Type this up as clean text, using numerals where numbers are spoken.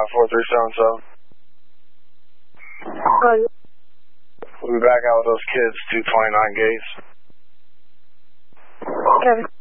4377. We'll be back out with those kids, 229 Gates. Okay.